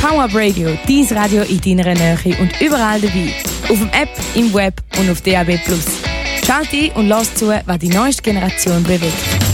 Power Radio, dein Radio in deiner Nähe und überall dabei. Auf dem App, im Web und auf DAB+. Schalt ein und lass zu, was die neueste Generation bewegt.